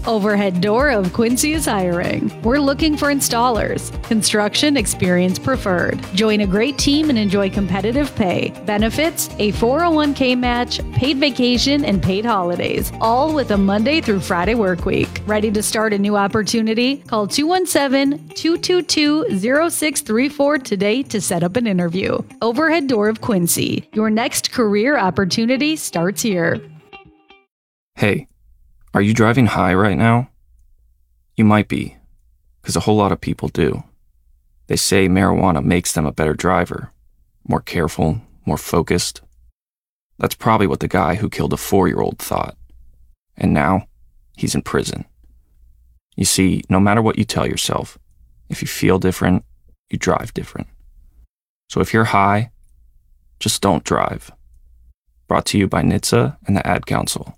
Overhead Door of Quincy is hiring. We're looking for installers. Construction experience preferred. Join a great team and enjoy competitive pay, benefits, a 401k match, paid vacation, and paid holidays, all with a Monday through Friday work week. Ready to start a new opportunity? Call 217-222-0634 today to set up an interview. Overhead Door of Quincy. Your next career opportunity starts here. Hey, are you driving high right now? You might be, because a whole lot of people do. They say marijuana makes them a better driver, more careful, more focused. That's probably what the guy who killed a 4-year-old thought. And now, he's in prison. You see, no matter what you tell yourself, if you feel different, you drive different. So if you're high, just don't drive. Brought to you by NHTSA and the Ad Council.